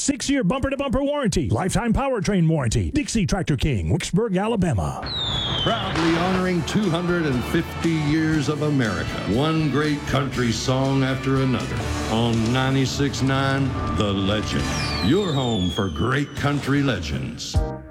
6-year bumper-to-bumper warranty, lifetime powertrain warranty. Dixie Tractor King, Wicksburg, Alabama. Proudly honoring 250 years of America. One great country song after another. On 96.9, The Legend. Your home for great country legends.